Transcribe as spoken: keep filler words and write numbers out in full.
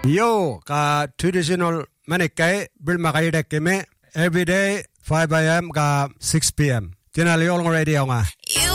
Yo ka traditional manikai bil makai dek keme every day five a.m. ka six p.m. Channel yong radio nga.